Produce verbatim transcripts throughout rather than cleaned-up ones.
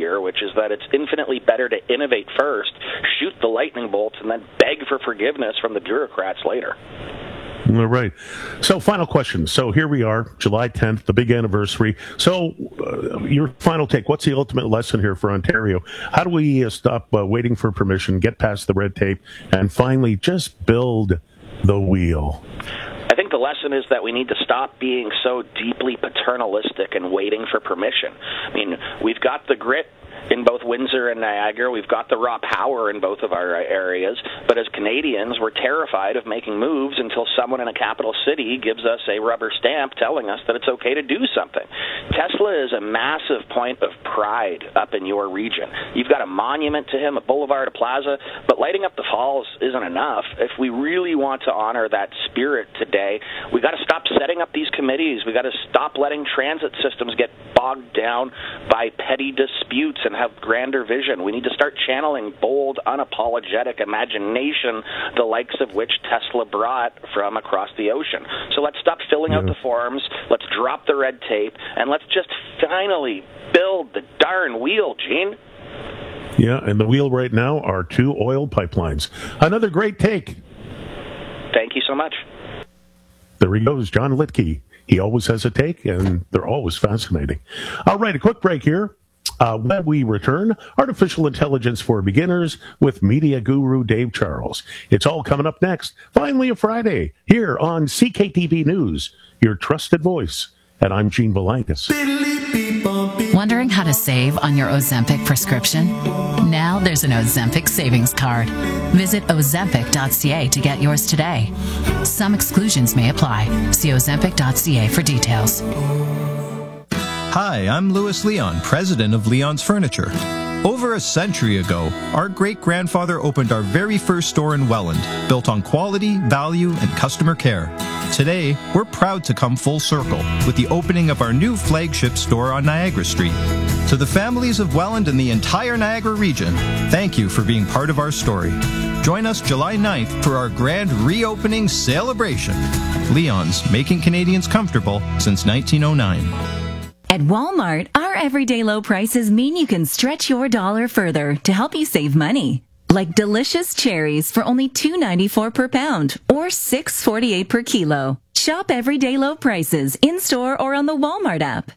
here, which is that it's infinitely better to innovate first, shoot the lightning bolts, and then beg for forgiveness from the bureaucrats later. All right. So, final question. So, here we are, July tenth, the big anniversary. So, uh, your final take. What's the ultimate lesson here for Ontario? How do we uh, stop uh, waiting for permission, get past the red tape, and finally just build the wheel? I think the lesson is that we need to stop being so deeply paternalistic and waiting for permission. I mean, we've got the grit in both Windsor and Niagara. We've got the raw power in both of our areas, but as Canadians, we're terrified of making moves until someone in a capital city gives us a rubber stamp telling us that it's okay to do something. Tesla is a massive point of pride up in your region. You've got a monument to him, a boulevard, a plaza, but lighting up the falls isn't enough. If we really want to honor that spirit today, we've got to stop setting up these committees. We've got to stop letting transit systems get bogged down by petty disputes and have grander vision. We need to start channeling bold, unapologetic imagination, the likes of which Tesla brought from across the ocean. So let's stop filling yeah. out the forms, let's drop the red tape, and let's just finally build the darn wheel, Gene. Yeah, and the wheel right now are two oil pipelines. Another great take. Thank you so much. There he goes, John Litke. He always has a take, and they're always fascinating. All right, a quick break here. Uh, when we return, artificial intelligence for beginners with media guru Dave Charles. It's all coming up next. Finally, a Friday here on C K T V News, your trusted voice. And I'm Gene Valinkis. Wondering how to save on your Ozempic prescription? Now there's an Ozempic savings card. Visit ozempic dot c a to get yours today. Some exclusions may apply. See ozempic dot c a for details. Hi, I'm Louis Leon, president of Leon's Furniture. Over a century ago, our great-grandfather opened our very first store in Welland, built on quality, value, and customer care. Today, we're proud to come full circle with the opening of our new flagship store on Niagara Street. To the families of Welland and the entire Niagara region, thank you for being part of our story. Join us July ninth for our grand reopening celebration. Leon's, making Canadians comfortable since nineteen oh nine. At Walmart, our everyday low prices mean you can stretch your dollar further to help you save money. Like delicious cherries for only two dollars and ninety-four cents per pound or six dollars and forty-eight cents per kilo. Shop everyday low prices in-store or on the Walmart app.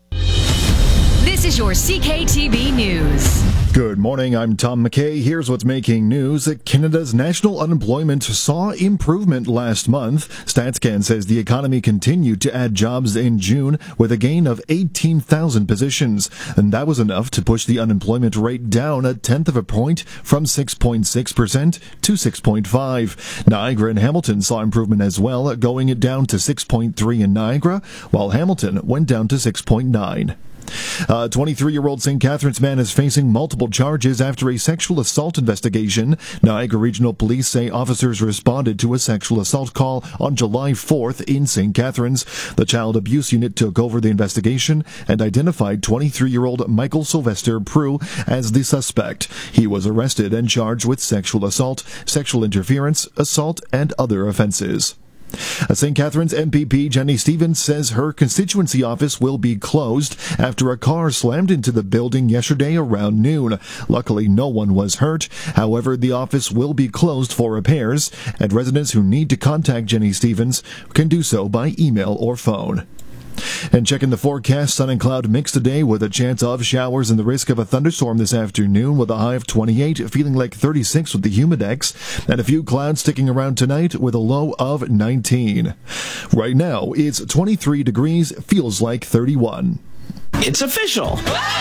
This is your C K T V News. Good morning, I'm Tom McKay. Here's what's making news. Canada's national unemployment saw improvement last month. StatsCan says the economy continued to add jobs in June with a gain of eighteen thousand positions. And that was enough to push the unemployment rate down a tenth of a point from six point six percent to six point five. Niagara and Hamilton saw improvement as well, going down to six point three in Niagara, while Hamilton went down to six point nine. A twenty-three-year-old Saint Catharines man is facing multiple charges after a sexual assault investigation. Niagara Regional Police say officers responded to a sexual assault call on July fourth in Saint Catharines. The Child Abuse Unit took over the investigation and identified twenty-three-year-old Michael Sylvester Prue as the suspect. He was arrested and charged with sexual assault, sexual interference, assault, and other offenses. Saint Catharines M P P Jenny Stevens says her constituency office will be closed after a car slammed into the building yesterday around noon. Luckily, no one was hurt. However, the office will be closed for repairs, and residents who need to contact Jenny Stevens can do so by email or phone. And checking the forecast, sun and cloud mix today with a chance of showers and the risk of a thunderstorm this afternoon with a high of twenty-eight, feeling like thirty-six with the humidex, and a few clouds sticking around tonight with a low of nineteen. Right now, it's twenty-three degrees, feels like thirty-one. It's official!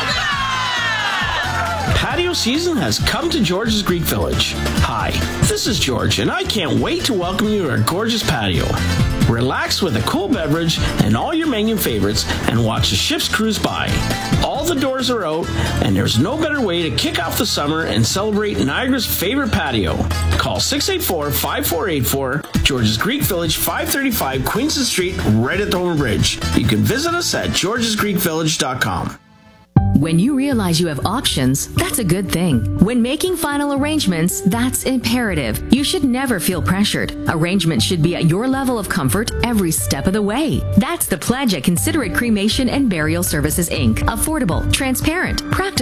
Patio season has come to George's Greek Village. Hi, this is George, and I can't wait to welcome you to our gorgeous patio. Relax with a cool beverage and all your menu favorites and watch the ships cruise by. All the doors are out, and there's no better way to kick off the summer and celebrate Niagara's favorite patio. Call six eight four, five four eight four, George's Greek Village, five thirty-five Queenston Street, right at the Homer Bridge. You can visit us at georges greek village dot com. When you realize you have options, that's a good thing. When making final arrangements, that's imperative. You should never feel pressured. Arrangements should be at your level of comfort every step of the way. That's the pledge at Considerate Cremation and Burial Services, Incorporated. Affordable, transparent, practical,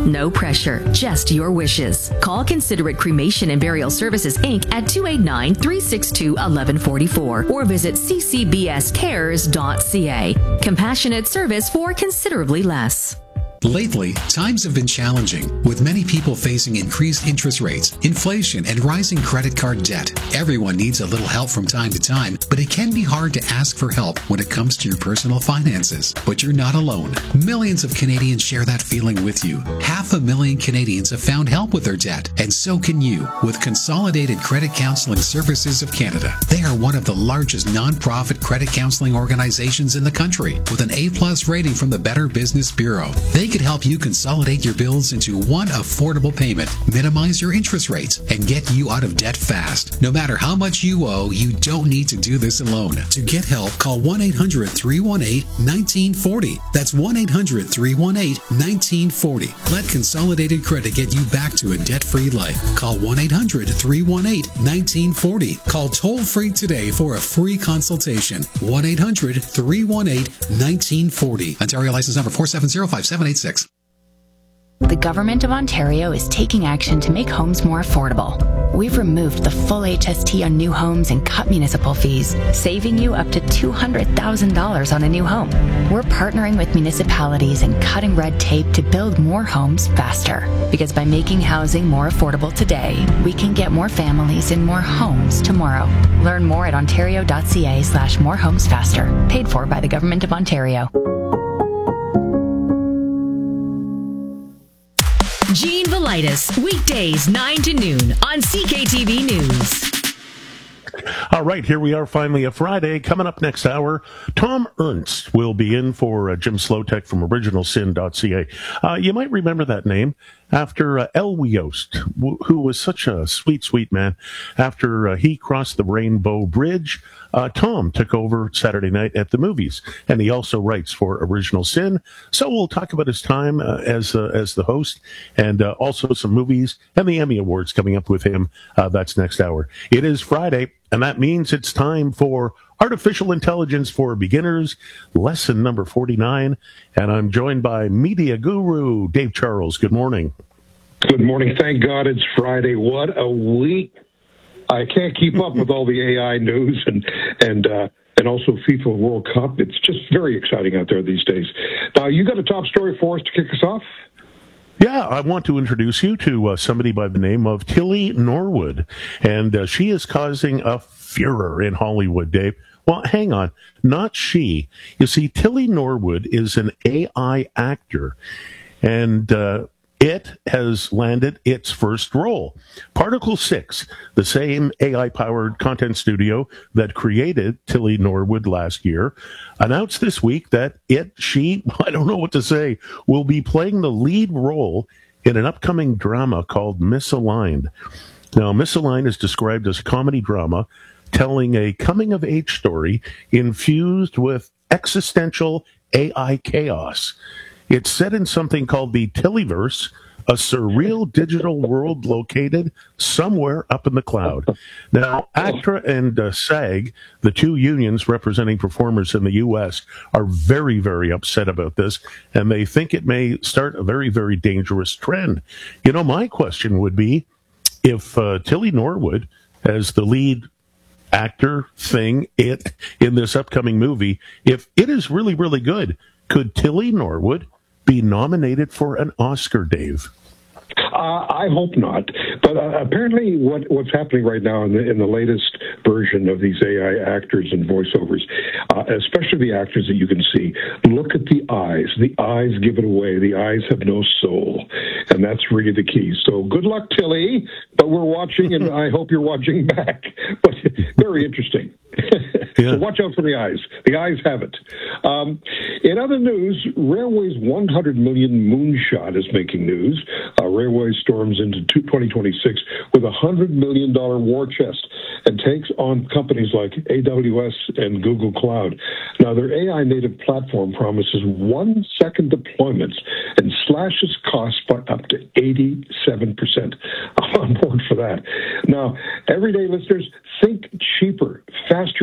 No pressure, just your wishes. Call Considerate Cremation and Burial Services, Incorporated at two eight nine, three six two, one one four four or visit c c b s cares dot c a. Compassionate service for considerably less. Lately, times have been challenging, with many people facing increased interest rates, inflation, and rising credit card debt. Everyone needs a little help from time to time, but it can be hard to ask for help when it comes to your personal finances. But you're not alone. Millions of Canadians share that feeling with you. Half a million Canadians have found help with their debt, and so can you with Consolidated Credit Counseling Services of Canada. They are one of the largest non-profit credit counseling organizations in the country, with an A-plus rating from the Better Business Bureau. They could help you consolidate your bills into one affordable payment, minimize your interest rates, and get you out of debt fast. No matter how much you owe, you don't need to do this alone. To get help, call one eight hundred, three one eight, one nine four zero. That's one eight hundred, three one eight, one nine four zero. Let Consolidated Credit get you back to a debt-free life. Call one eight hundred, three one eight, one nine four zero. Call toll-free today for a free consultation. one eight hundred, three one eight, one nine four zero. Ontario license number four seven zero, five seven eight six. The Government of Ontario is taking action to make homes more affordable. We've removed the full H S T on new homes and cut municipal fees, saving you up to two hundred thousand dollars on a new home. We're partnering with municipalities and cutting red tape to build more homes faster. Because by making housing more affordable today, we can get more families in more homes tomorrow. Learn more at ontario.ca slash more homes faster. Paid for by the Government of Ontario. Gene Velitis, weekdays nine to noon on C K T V News. All right, here we are finally a Friday. Coming up next hour, Tom Ernst will be in for uh, Jim Slotek from original sin dot c a. Uh, you might remember that name after uh, Elwy Yost, w- who was such a sweet, sweet man. After uh, he crossed the Rainbow Bridge, uh, Tom took over Saturday night at the movies, and he also writes for Original Sin. So we'll talk about his time uh, as uh, as the host, and uh, also some movies and the Emmy Awards coming up with him. Uh, that's next hour. It is Friday, and that means it's time for Artificial Intelligence for Beginners, lesson number forty-nine. And I'm joined by media guru Dave Charles. Good morning. Good morning. Thank God it's Friday. What a week. I can't keep up with all the A I news and and uh, and also FIFA World Cup. It's just very exciting out there these days. Now, you got a top story for us to kick us off? Yeah, I want to introduce you to uh, somebody by the name of Tilly Norwood, and uh, she is causing a furor in Hollywood, Dave. Well, hang on, not she. You see, Tilly Norwood is an A I actor, and uh, it has landed its first role. Particle six, the same A I-powered content studio that created Tilly Norwood last year, announced this week that it, she, I don't know what to say, will be playing the lead role in an upcoming drama called Misaligned. Now, Misaligned is described as a comedy drama telling a coming-of-age story infused with existential A I chaos. It's set in something called the Tillyverse, a surreal digital world located somewhere up in the cloud. Now, ACTRA and uh, SAG, the two unions representing performers in the U S, are very, very upset about this, and they think it may start a very, very dangerous trend. You know, my question would be, if uh, Tilly Norwood, as the lead actor thing it in this upcoming movie, if it is really, really good, could Tilly Norwood be nominated for an Oscar, Dave? Uh, I hope not. But uh, apparently what, what's happening right now in the, in the latest version of these A I actors and voiceovers, uh, especially the actors that you can see, look at the eyes. The eyes give it away. The eyes have no soul. And that's really the key. So good luck, Tilly. But we're watching, and I hope you're watching back. But very interesting. Yeah. So watch out for the eyes. The eyes have it. Um, in other news, Railway's one hundred million moonshot is making news. Uh, Railway storms into twenty twenty-six with a one hundred million dollars war chest and takes on companies like A W S and Google Cloud. Now, their A I native platform promises one-second deployments and slashes costs by up to eighty-seven percent. I'm on board for that. Now, everyday listeners, think cheaper, faster apps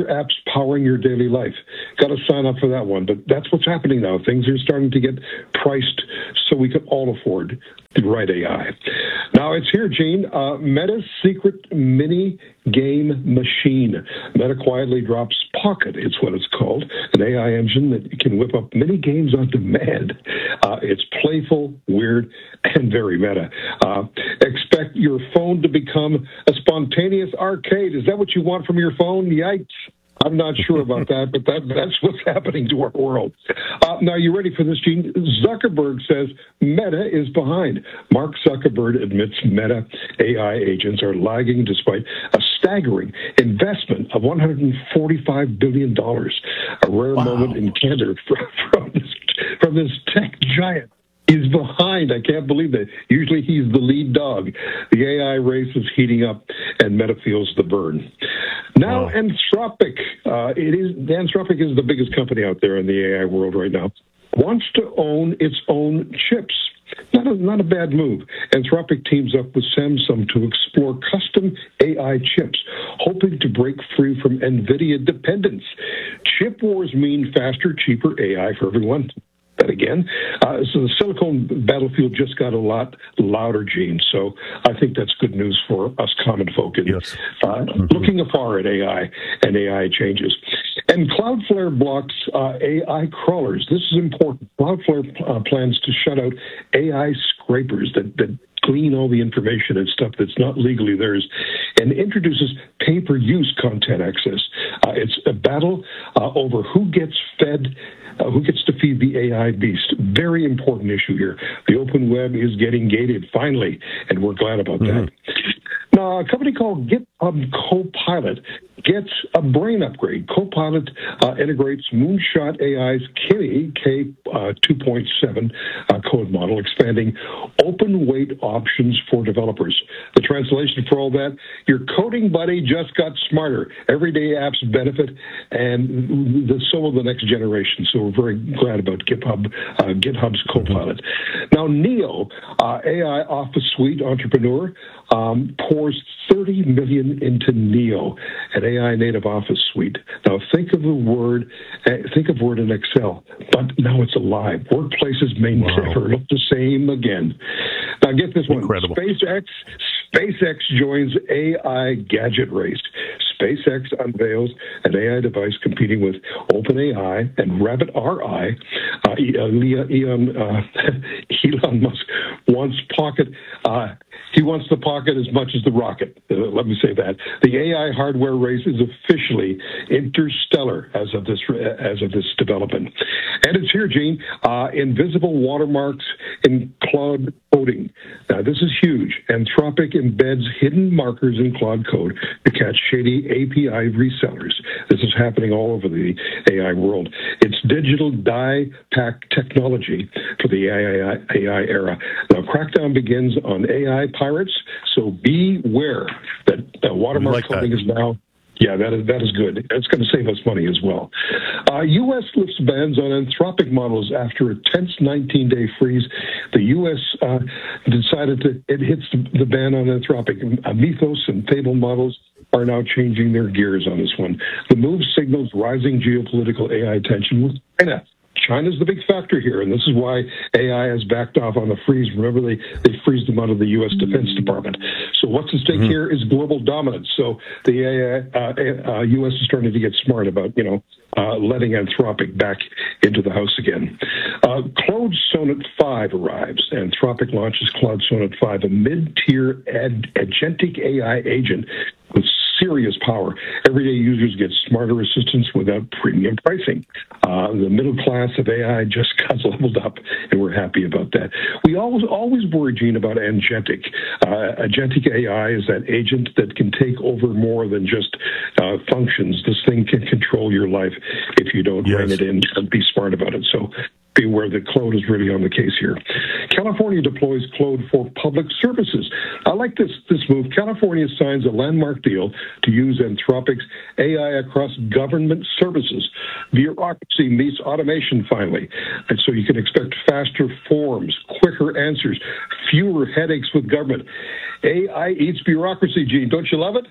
powering your daily life. Got to sign up for that one. But that's what's happening now. Things are starting to get priced so we can all afford the right A I. Now it's here, Gene. Uh, Meta's secret mini game machine. Meta quietly drops Pocket, it's what it's called, an A I engine that can whip up mini games on demand. Uh, it's playful, weird, and very meta. Uh, expect your phone to become a spontaneous arcade. Is that what you want from your phone? Yikes. I'm not sure about that, but that, that's what's happening to our world. Uh, now, you ready for this, Gene? Zuckerberg says Meta is behind. Mark Zuckerberg admits Meta A I agents are lagging despite a staggering investment of one hundred forty-five billion dollars, a rare wow. moment in candor from, from, this, from this tech giant. He's behind. I can't believe that. Usually he's the lead dog. The A I race is heating up, and Meta feels the burn. Now, wow. Anthropic. Uh, it is Anthropic is the biggest company out there in the A I world right now. Wants to own its own chips. Not a, not a bad move. Anthropic teams up with Samsung to explore custom A I chips, hoping to break free from NVIDIA dependence. Chip wars mean faster, cheaper A I for everyone. That again. Uh, so the Silicon battlefield just got a lot louder, Gene. So I think that's good news for us common folk and yes. uh, mm-hmm. looking afar at A I and A I changes. And Cloudflare blocks uh, A I crawlers. This is important. Cloudflare uh, plans to shut out A I scrapers that, that glean all the information and stuff that's not legally theirs, and introduces pay-per-use content access. Uh, it's a battle uh, over who gets fed, uh, who gets to feed the A I beast. Very important issue here. The open web is getting gated, finally, and we're glad about mm-hmm. that. Now, a company called GitHub Copilot gets a brain upgrade. Copilot uh, integrates Moonshot A I's Kitty K uh, two point seven uh, code model, expanding open weight options for developers. The translation for all that, your coding buddy just got smarter. Everyday apps benefit, and the, so will the next generation. So we're very glad about GitHub, uh, GitHub's Copilot. Now, Neo, uh, A I Office Suite entrepreneur, um, pours thirty million dollars into Neo, an A I native office suite. Now, think of the word, uh, think of Word in Excel, but now it's alive. Workplaces may wow. never look the same again. Now, get this one. Incredible. SpaceX, SpaceX joins A I gadget race. SpaceX unveils an A I device competing with OpenAI and Rabbit R I. Uh, Elon, uh, Elon Musk wants Pocket. Uh, he wants the Pocket as much as the rocket. Uh, let me say that. The A I hardware race is officially interstellar as of this as of this development. And it's here, Gene. Uh, invisible watermarks in Claude coding. Now, this is huge. Anthropic embeds hidden markers in Claude code to catch shady A P I resellers. This is happening all over the A I world. It's digital die pack technology for the A I, A I era. Now, crackdown begins on A I pirates, so beware that uh, watermark like coding that. is now. Yeah, that is that is good. It's going to save us money as well. Uh, U S lifts bans on Anthropic models after a tense nineteen-day freeze. The U S uh, decided to it hits the ban on Anthropic. Uh, Mythos and Fable models are now changing their gears on this one. The move signals rising geopolitical A I tension with China. China's the big factor here, and this is why A I has backed off on the freeze. Remember, they, they freezed them out of the U S Defense Department. So what's at stake mm-hmm. here is global dominance. So the A I, uh, uh, U S is starting to get smart about, you know, uh, letting Anthropic back into the house again. Uh, Claude Sonnet five arrives. Anthropic launches Claude Sonnet five, a mid-tier ad- agentic A I agent with serious power. Everyday users get smarter assistance without premium pricing. Uh, the middle class of A I just got leveled up, and we're happy about that. We always always worry, Gene, about agentic. Uh, agentic A I is that agent that can take over more than just uh, functions. This thing can control your life if you don't yes. rein it in and be smart about it. So be aware that Claude is really on the case here. California deploys Claude for public services. I like this this move. California signs a landmark deal to use Anthropic's A I across government services. Bureaucracy meets automation finally. And so you can expect faster forms, quicker answers, fewer headaches with government. A I eats bureaucracy, Gene. Don't you love it?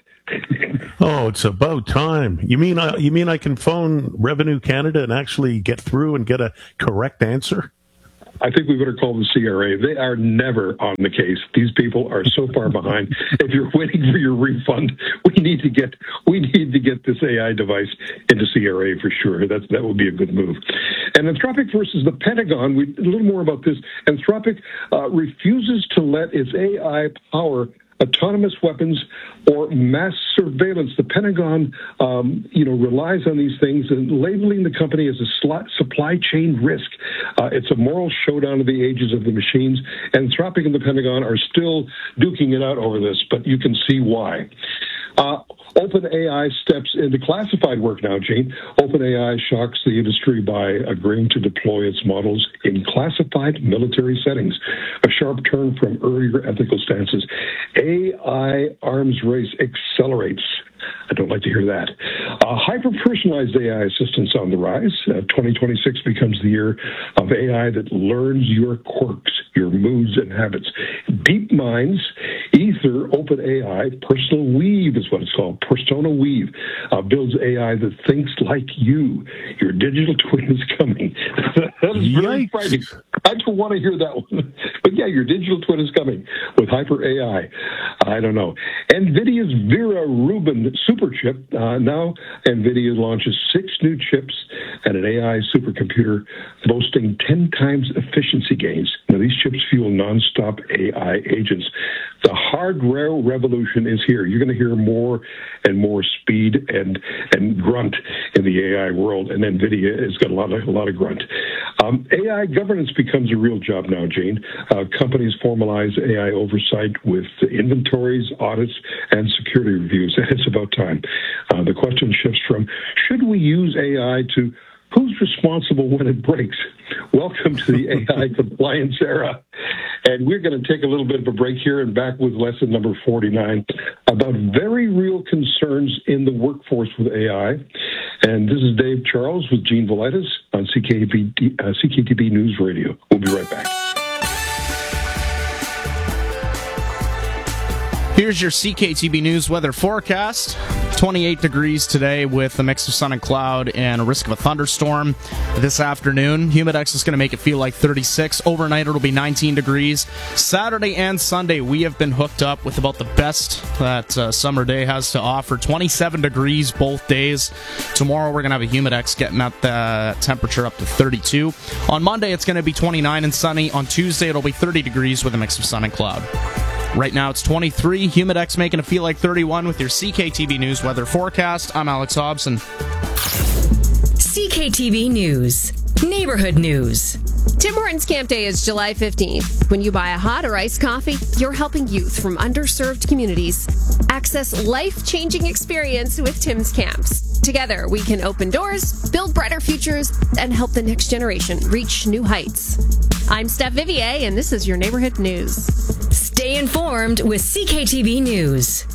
Oh, it's about time. You mean uh, you mean I can phone Revenue Canada and actually get through and get a correct answer? I think we better call the C R A. They are never on the case. These people are so far behind. If you're waiting for your refund, we need to get we need to get this A I device into C R A for sure. That's that would be a good move. And Anthropic versus the Pentagon. We a little more about this. Anthropic uh, refuses to let its A I power autonomous weapons or mass surveillance. The Pentagon, um, you know, relies on these things and labeling the company as a sl- supply chain risk. Uh, it's a moral showdown of the ages of the machines. Anthropic and the Pentagon are still duking it out over this, but you can see why. Uh, OpenAI steps into classified work now, Gene. OpenAI shocks the industry by agreeing to deploy its models in classified military settings, a sharp turn from earlier ethical stances. A I arms race accelerates. I don't like to hear that. Uh, hyper-personalized A I assistants on the rise. Uh, twenty twenty-six becomes the year of A I that learns your quirks, your moods and habits. DeepMind's Ether OpenAI Personal Weave is what it's called. Persona Weave uh, builds A I that thinks like you. Your digital twin is coming. That is very frightening. I don't want to hear that one. But yeah, your digital twin is coming with Hyper A I. I don't know. NVIDIA's Vera Rubin super chip. Uh, now NVIDIA launches six new chips and an A I supercomputer boasting ten times efficiency gains. Now, these chips fuel nonstop A I agents. The hardware revolution is here. You're going to hear more and more speed and and grunt in the A I world, and NVIDIA has got a lot of a lot of grunt. Um, A I governance becomes a real job now, Gene. Uh, companies formalize A I oversight with inventories, audits, and security reviews, and it's about time. Uh, the question shifts from, should we use A I to who's responsible when it breaks? Welcome to the A I compliance era. And we're going to take a little bit of a break here and back with lesson number forty-nine about very real concerns in the workforce with A I. And this is Dave Charles with Gene Velitis on C K T B, uh, C K T B News Radio. We'll be right back. Here's your C K T B News weather forecast. twenty-eight degrees today with a mix of sun and cloud and a risk of a thunderstorm this afternoon. Humidex is going to make it feel like thirty-six. Overnight, it'll be nineteen degrees. Saturday and Sunday, we have been hooked up with about the best that uh, summer day has to offer. twenty-seven degrees both days. Tomorrow, we're going to have a Humidex getting up the temperature up to thirty-two. On Monday, it's going to be twenty-nine and sunny. On Tuesday, it'll be thirty degrees with a mix of sun and cloud. Right now it's twenty-three. Humidex making it feel like thirty-one with your C K T V News weather forecast. I'm Alex Hobson. C K T V News. Neighborhood News. Tim Hortons Camp Day is July fifteenth. When you buy a hot or iced coffee, you're helping youth from underserved communities access life-changing experience with Tim's Camps. Together, we can open doors, build brighter futures, and help the next generation reach new heights. I'm Steph Vivier, and this is your Neighborhood News. Stay informed with C K T V News.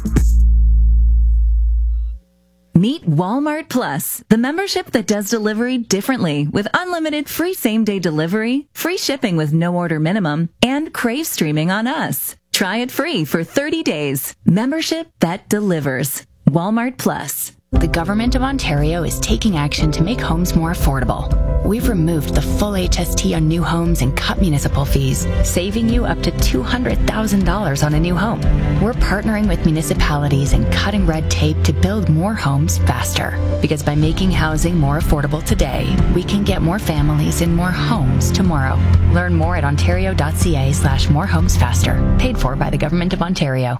Meet Walmart Plus, the membership that does delivery differently with unlimited free same-day delivery, free shipping with no order minimum, and Crave streaming on us. Try it free for thirty days. Membership that delivers. Walmart Plus. The Government of Ontario is taking action to make homes more affordable. We've removed the full H S T on new homes and cut municipal fees, saving you up to two hundred thousand dollars on a new home. We're partnering with municipalities and cutting red tape to build more homes faster. Because by making housing more affordable today, we can get more families in more homes tomorrow. Learn more at ontario.ca slash more homes faster. Paid for by the Government of Ontario.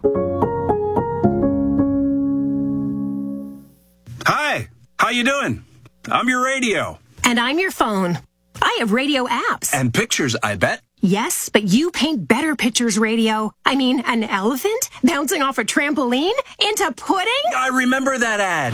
Hi, how you doing? I'm your radio. And I'm your phone. I have radio apps. And pictures, I bet. Yes, but you paint better pictures, radio. I mean, an elephant bouncing off a trampoline into pudding? I remember that ad.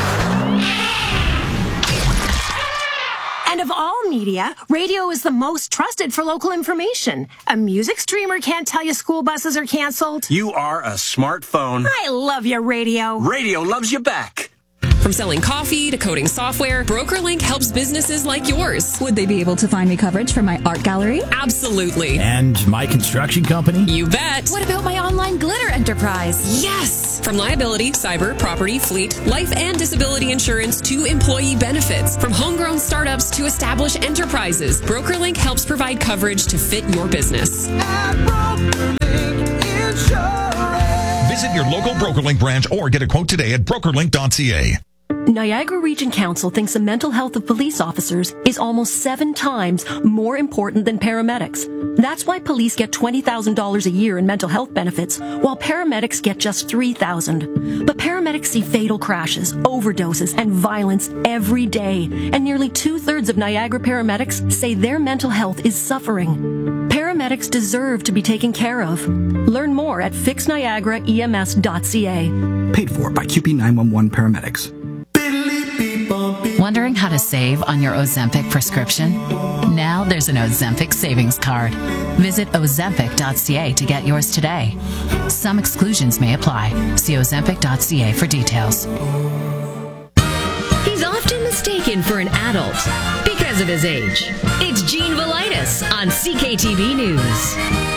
And of all media, radio is the most trusted for local information. A music streamer can't tell you school buses are canceled. You are a smartphone. I love your radio. Radio loves you back. From selling coffee to coding software, BrokerLink helps businesses like yours. Would they be able to find me coverage for my art gallery? Absolutely. And my construction company? You bet. What about my online glitter enterprise? Yes! From liability, cyber, property, fleet, life and disability insurance to employee benefits. From homegrown startups to established enterprises, BrokerLink helps provide coverage to fit your business. Visit your local BrokerLink branch or get a quote today at brokerlink dot c a. Niagara Region Council thinks the mental health of police officers is almost seven times more important than paramedics. That's why police get twenty thousand dollars a year in mental health benefits, while paramedics get just three thousand dollars. But paramedics see fatal crashes, overdoses, and violence every day, and nearly two-thirds of Niagara paramedics say their mental health is suffering. Paramedics deserve to be taken care of. Learn more at fix niagara e m s dot c a. Paid for by Q P nine one one Paramedics. Wondering how to save on your Ozempic prescription? Now there's an Ozempic savings card. Visit ozempic dot c a to get yours today. Some exclusions may apply. See ozempic dot c a for details. He's often mistaken for an adult because of his age. It's Gene Velitis on C K T V News.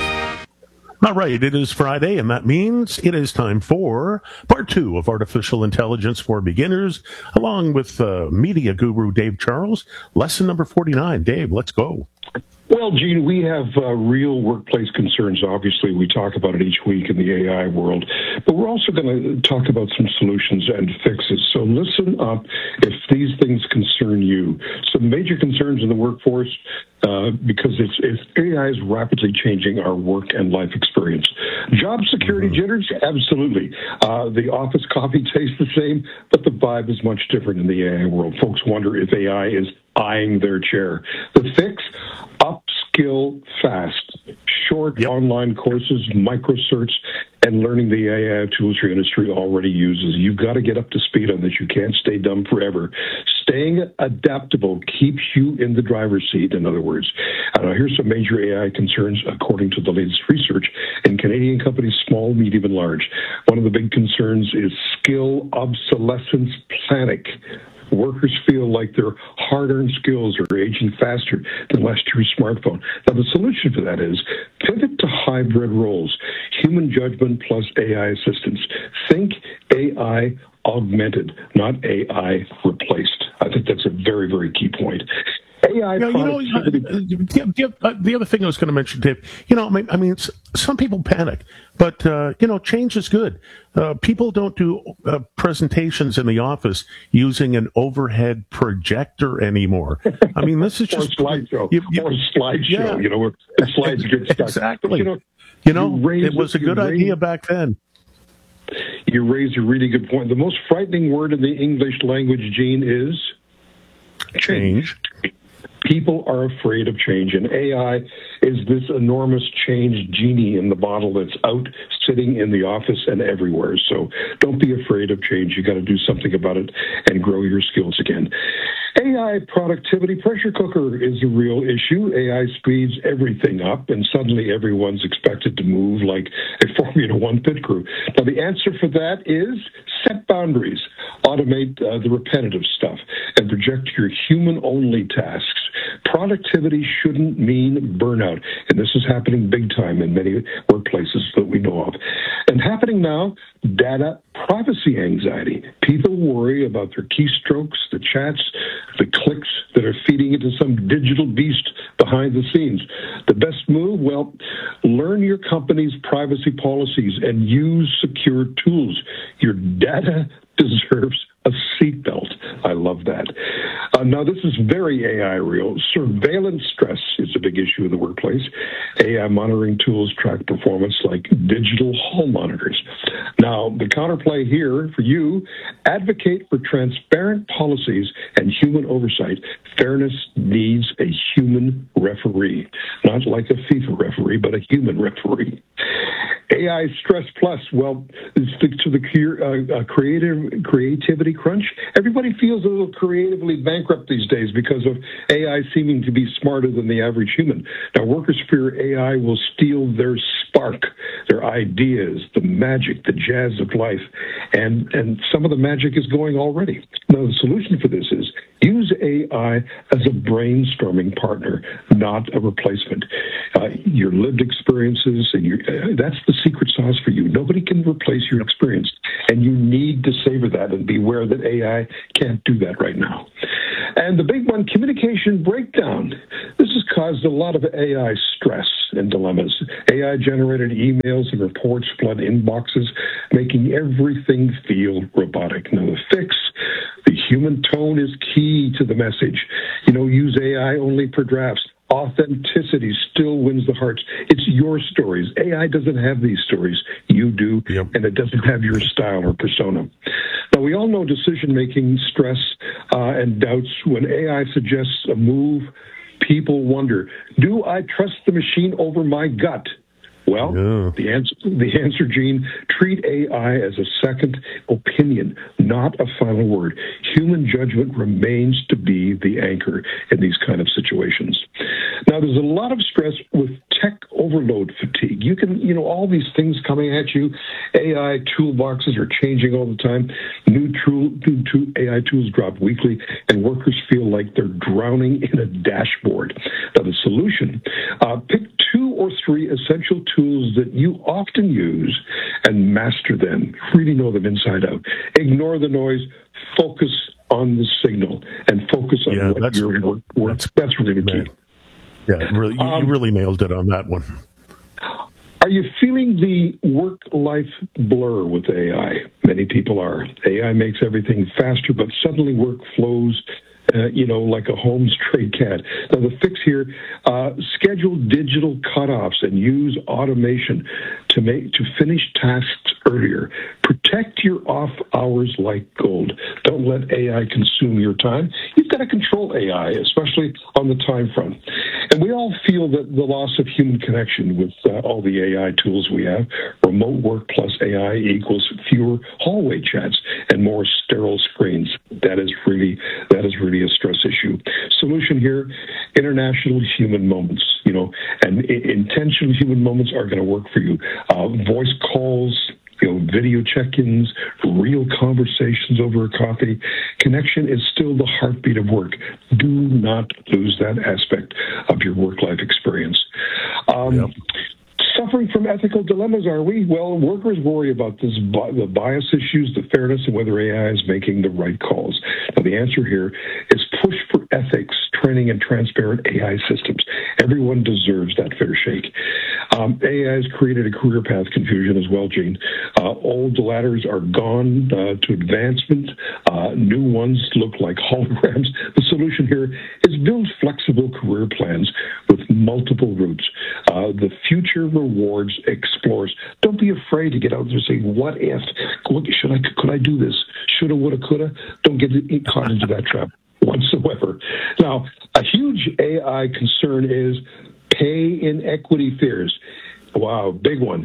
All right, it is Friday, and that means it is time for part two of Artificial Intelligence for Beginners, along with uh, media guru Dave Charles. Lesson number forty-nine. Dave, let's go. Well, Gene, we have uh, real workplace concerns. Obviously, we talk about it each week in the A I world, but we're also going to talk about some solutions and fixes. So listen up if these things concern you. Some major concerns in the workforce uh, because it's, it's A I is rapidly changing our work and life experience. Job security mm-hmm. jitters? Absolutely. Uh, the office coffee tastes the same, but the vibe is much different in the A I world. Folks wonder if A I is eyeing their chair. The fix? Upskill fast. Short yep. online courses, micro-certs, and learning the A I tools your industry already uses. You've got to get up to speed on this. You can't stay dumb forever. Staying adaptable keeps you in the driver's seat, in other words. Uh, here's some major A I concerns according to the latest research in Canadian companies, small, medium, and large. One of the big concerns is skill obsolescence panic. Workers feel like their hard-earned skills are aging faster than last year's smartphone. Now, the solution for that is pivot to hybrid roles, human judgment plus A I assistance. Think A I augmented, not A I replaced. I think that's a very, very key point. A I yeah, you know, the, the, the other thing I was going to mention, Dave, you know, I mean, I mean some people panic, but, uh, you know, change is good. Uh, people don't do uh, presentations in the office using an overhead projector anymore. I mean, this is just... or slideshow. You, you, or slideshow, yeah. you know, where the slides get stuck. Exactly. But, you know, you know you raise, it was a good raise, idea back then. You raised a really good point. The most frightening word in the English language, Gene, is... Change. People are afraid of change, and A I is this enormous change genie in the bottle that's out sitting in the office and everywhere. So don't be afraid of change. You got to do something about it and grow your skills again. A I productivity pressure cooker is a real issue. A I speeds everything up, and suddenly everyone's expected to move like a Formula One pit crew. Now, the answer for that is set boundaries, automate uh, the repetitive stuff, and project your human-only tasks. Productivity shouldn't mean burnout, and this is happening big time in many workplaces that we know of. And happening now, data privacy anxiety. People worry about their keystrokes, the chats, the clicks that are feeding into some digital beast behind the scenes. The best move? Well, learn your company's privacy policies and use secure tools. Your data deserves a seatbelt. I love that. Uh, now, this is very A I real. Surveillance stress is a big issue in the workplace. A I monitoring tools track performance like digital hall monitors. Now, the counterplay here for you, advocate for transparent policies and human oversight. Fairness needs a human referee, not like a FIFA referee, but a human referee. A I stress plus, well, stick to the uh, uh, creative creativity crunch. Everybody feels a little creatively bankrupt these days because of A I seeming to be smarter than the average human. Now, workers fear A I will steal their spark, their their ideas, the magic, the jazz of life, and, and some of the magic is going already. Now, the solution for this is use A I as a brainstorming partner, not a replacement. Uh, your lived experiences, and your, uh, that's the secret sauce for you. Nobody can replace your experience, and you need to savor that and beware that A I can't do that right now. And the big one, communication breakdown. This has caused a lot of A I stress and dilemmas. A I-generated emails and reports flood inboxes, making everything feel robotic. Now, the fix, the human tone is key to the message. You know, use A I only for drafts. Authenticity still wins the hearts. It's your stories. A I doesn't have these stories. You do, yep. And it doesn't have your style or persona. Now, we all know decision-making stress uh, and doubts. When A I suggests a move, people wonder, do I trust the machine over my gut? Well, yeah. the answer, the answer, Gene, treat A I as a second opinion, not a final word. Human judgment remains to be the anchor in these kind of situations. Now, there's a lot of stress with tech overload fatigue. You can, you know, all these things coming at you. A I toolboxes are changing all the time. New, tool, new tool, A I tools drop weekly, and workers feel like they're drowning in a dashboard. Now, the solution, uh, pick two or three essential tools that you often use and master them. Really know them inside out. Ignore the noise. Focus on the signal and focus on yeah, what that's, your work. work. That's, that's really the key. Yeah, really, you, um, you really nailed it on that one. Are you feeling the work-life blur with A I? Many people are. A I makes everything faster, but suddenly work flows Uh, you know, like a home stray cat. Now, the fix here, uh, schedule digital cutoffs and use automation to make to finish tasks earlier. Protect your off hours like gold. Don't let A I consume your time. You've got to control A I, especially on the time front. And we all feel that the loss of human connection with uh, all the A I tools we have. Remote work plus A I equals fewer hallway chats and more sterile screens. That is really, that is really a stress issue. Solution here, international human moments, you know, and I- intentional human moments are going to work for you. Uh, voice calls, you know, video check-ins, real conversations over a coffee. Connection is still the heartbeat of work. Do not lose that aspect of your work-life experience. Um, yep. Suffering from ethical dilemmas, are we? Well, workers worry about this, the bias issues, the fairness, and whether A I is making the right calls. Now, the answer here is push for ethics, training, and transparent A I systems. Everyone deserves that fair shake. Um, A I has created a career path confusion as well, Gene. Uh, old ladders are gone uh, to advancement. Uh, new ones look like holograms. The solution here is build flexible career plans with multiple routes. Uh, the future rewards explorers. Don't be afraid to get out there and say, what if? What, should I, could I do this? Shoulda, woulda, coulda? Don't get caught into that trap whatsoever. Now, a huge A I concern is pay inequity fears. Wow, big one.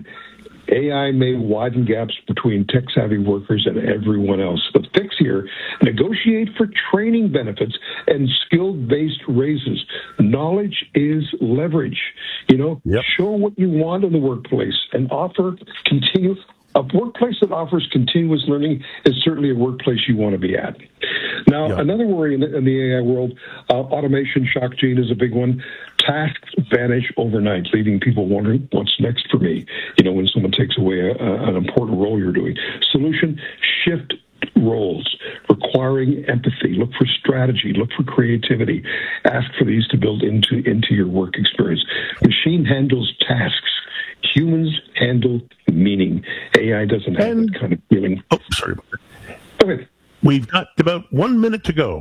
A I may widen gaps between tech-savvy workers and everyone else. The fix here, negotiate for training benefits and skill-based raises. Knowledge is leverage. You know, yep. Show what you want in the workplace and offer continuous. A workplace that offers continuous learning is certainly a workplace you want to be at. Now, yeah. Another worry in the, in the A I world, uh, automation shock, Gene, is a big one. Tasks vanish overnight, leaving people wondering, what's next for me? You know, when someone takes away a, a, an important role you're doing. Solution, shift roles, requiring empathy. Look for strategy. Look for creativity. Ask for these to build into, into your work experience. Machine handles tasks. Humans handle meaning. A I doesn't have and, that kind of feeling. Oh, sorry. Okay. We've got about one minute to go.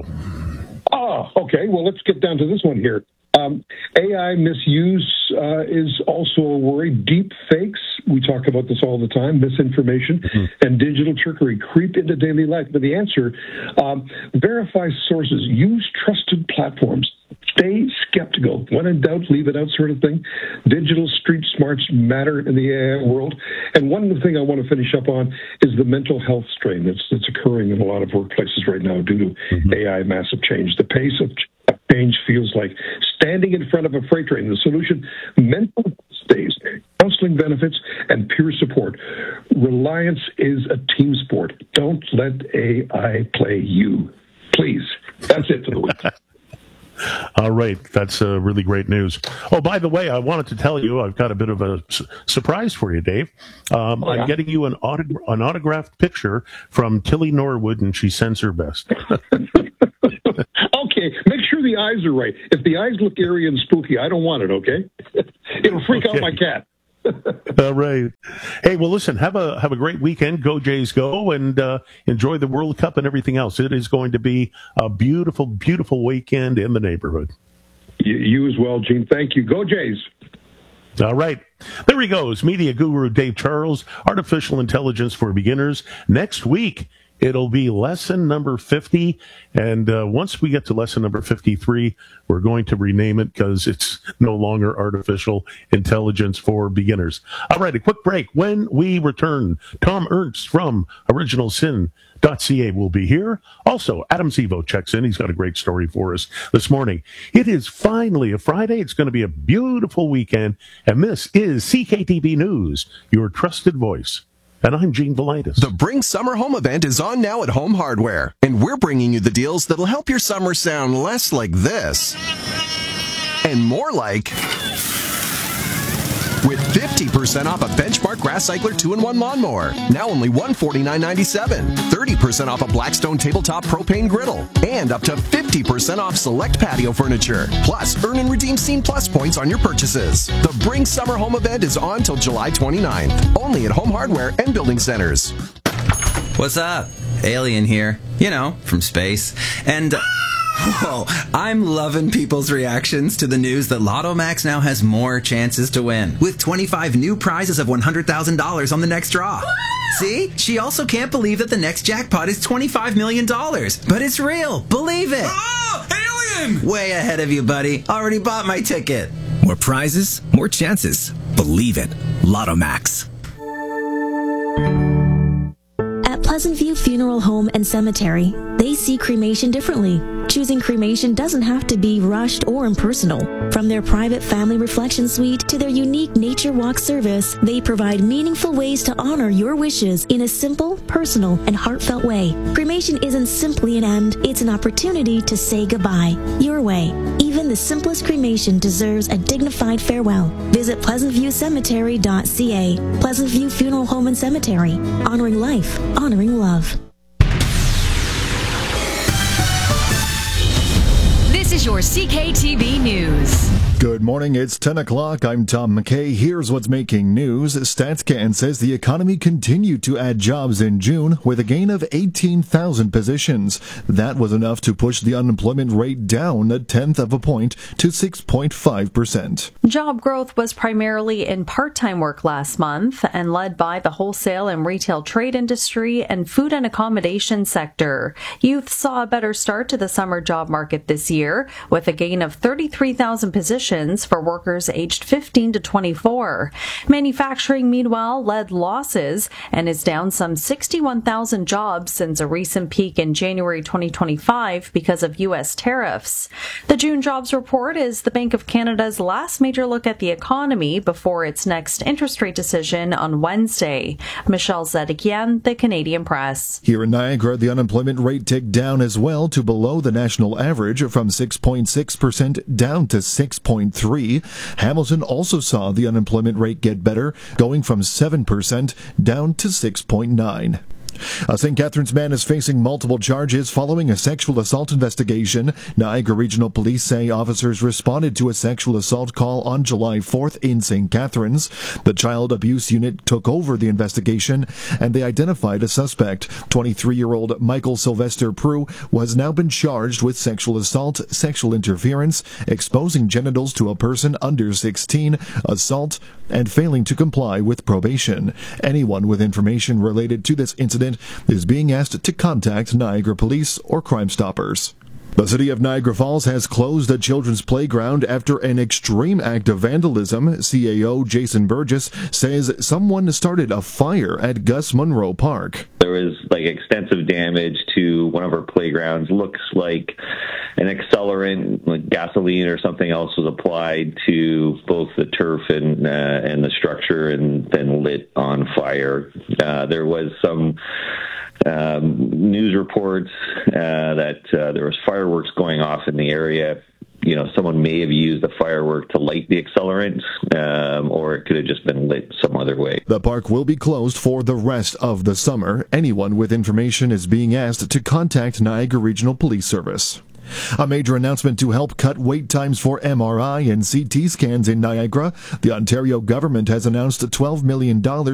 Ah, okay. Well, let's get down to this one here. Um, A I misuse uh, is also a worry. Deep fakes, we talk about this all the time, misinformation, mm-hmm. and digital trickery creep into daily life. But the answer, um, verify sources, use trusted platforms, stay skeptical. When in doubt, leave it out sort of thing. Digital street smarts matter in the A I world. And one thing I want to finish up on is the mental health strain that's, that's occurring in a lot of workplaces right now due to mm-hmm. A I massive change. The pace of change feels like standing in front of a freight train. The solution, mental stays. hustling benefits, and peer support. Reliance is a team sport. Don't let A I play you. Please. That's it for the week. All right. That's uh, really great news. Oh, by the way, I wanted to tell you, I've got a bit of a su- surprise for you, Dave. Um, Oh, yeah? I'm getting you an, autog- an autographed picture from Tilly Norwood, and she sends her best. Okay, make sure the eyes are right. If the eyes look eerie and spooky, I don't want it, okay? It'll freak Okay. out my cat. All right. Hey, well, listen, have a have a great weekend. Go Jays, go, and uh, enjoy the World Cup and everything else. It is going to be a beautiful, beautiful weekend in the neighborhood. You, you as well, Gene. Thank you. Go Jays. All right. There he goes. Media guru Dave Charles, Artificial Intelligence for Beginners. Next week, it'll be lesson number fifty. And uh, once we get to lesson number fifty-three, we're going to rename it because it's no longer Artificial Intelligence for Beginners. All right, a quick break. When we return, Tom Ernst from original sin dot c a will be here. Also, Adam Zivo checks in. He's got a great story for us this morning. It is finally a Friday. It's going to be a beautiful weekend. And this is C K T B News, your trusted voice. And I'm Gene Velitis. The Bring Summer Home event is on now at Home Hardware, and we're bringing you the deals that'll help your summer sound less like this and more like, with fifty percent off a Benchmark Grass Cycler two in one lawnmower, now only one hundred forty-nine ninety-seven, thirty percent off a Blackstone tabletop propane griddle, and up to fifty percent off select patio furniture. Plus, earn and redeem Scene Plus points on your purchases. The Bring Summer Home event is on till July twenty-ninth, only at Home Hardware and Building Centers. What's up? Alien here. You know, from space. And... Uh, whoa, I'm loving people's reactions to the news that Lotto Max now has more chances to win, with twenty-five new prizes of one hundred thousand dollars on the next draw. See? She also can't believe that the next jackpot is twenty-five million dollars. But it's real. Believe it. Oh, alien! Way ahead of you, buddy. Already bought my ticket. More prizes, more chances. Believe it. Lotto Max. At Pleasant View Funeral Home and Cemetery, they see cremation differently. Choosing cremation doesn't have to be rushed or impersonal. From their private family reflection suite to their unique nature walk service, they provide meaningful ways to honor your wishes in a simple, personal, and heartfelt way. Cremation isn't simply an end, it's an opportunity to say goodbye. Your way. Even the simplest cremation deserves a dignified farewell. Visit pleasant view cemetery dot c a. Pleasant View Funeral Home and Cemetery. Honoring life, honoring love. This is your C K T B News. Good morning, it's ten o'clock. I'm Tom McKay. Here's what's making news. StatsCan says the economy continued to add jobs in June with a gain of eighteen thousand positions. That was enough to push the unemployment rate down a tenth of a point to six point five percent. Job growth was primarily in part-time work last month and led by the wholesale and retail trade industry and food and accommodation sector. Youth saw a better start to the summer job market this year with a gain of thirty-three thousand positions for workers aged fifteen to twenty-four. Manufacturing, meanwhile, led losses and is down some sixty-one thousand jobs since a recent peak in January twenty twenty-five because of U S tariffs. The June jobs report is the Bank of Canada's last major look at the economy before its next interest rate decision on Wednesday. Michelle Zedekian, The Canadian Press. Here in Niagara, the unemployment rate ticked down as well to below the national average from six point six percent down to six point three. Hamilton also saw the unemployment rate get better, going from seven percent down to six point nine. A Saint Catharines man is facing multiple charges following a sexual assault investigation. Niagara Regional Police say officers responded to a sexual assault call on July fourth in Saint Catharines. The Child Abuse Unit took over the investigation, and they identified a suspect. twenty-three-year-old Michael Sylvester Prue was now been charged with sexual assault, sexual interference, exposing genitals to a person under sixteen, assault, and failing to comply with probation. Anyone with information related to this incident is being asked to contact Niagara Police or Crime Stoppers. The city of Niagara Falls has closed a children's playground after an extreme act of vandalism. C A O Jason Burgess says someone started a fire at Gus Munro Park. There was like extensive damage to one of our playgrounds. Looks like an accelerant, like gasoline or something else, was applied to both the turf and uh, and the structure, and then lit on fire. Uh, there was some um, news reports uh, that uh, there was fireworks going off in the area. You know, someone may have used the firework to light the accelerant, um, or it could have just been lit some other way. The park will be closed for the rest of the summer. Anyone with information is being asked to contact Niagara Regional Police Service. A major announcement to help cut wait times for M R I and C T scans in Niagara. The Ontario government has announced twelve million dollars